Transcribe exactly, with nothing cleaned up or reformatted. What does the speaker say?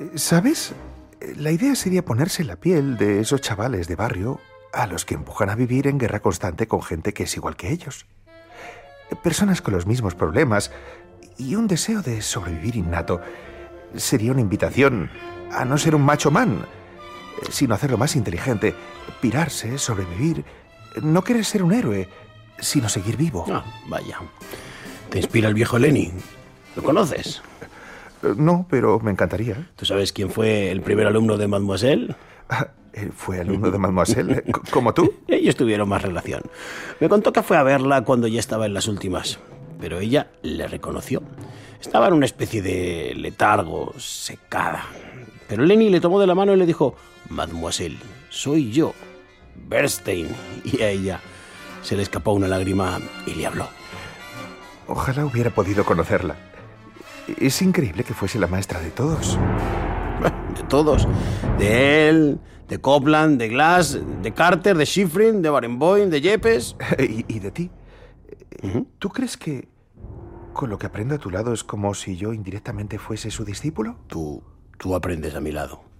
¿Sabes? La idea sería ponerse en la piel de esos chavales de barrio a los que empujan a vivir en guerra constante con gente que es igual que ellos. Personas con los mismos problemas y un deseo de sobrevivir innato. Sería una invitación a no ser un macho man, sino hacerlo más inteligente, pirarse, sobrevivir, no querer ser un héroe, sino seguir vivo. Ah, vaya. ¿Te inspira el viejo Lenin? ¿Lo conoces? No, pero me encantaría. ¿Tú sabes quién fue el primer alumno de Mademoiselle? ¿Él fue alumno de Mademoiselle? ¿Como tú? Ellos tuvieron más relación. Me contó que fue a verla cuando ya estaba en las últimas, pero ella le reconoció. Estaba en una especie de letargo, secada. Pero Lenny le tomó de la mano y le dijo: Mademoiselle, soy yo, Bernstein. Y a ella se le escapó una lágrima y le habló. Ojalá hubiera podido conocerla. Es increíble que fuese la maestra de todos. De todos. De él, de Copland, de Glass, de Carter, de Schifrin, de Barenboim, de Yepes. ¿Y, y de ti? Uh-huh. ¿Tú crees que con lo que aprendo a tu lado es como si yo indirectamente fuese su discípulo? Tú, tú aprendes a mi lado.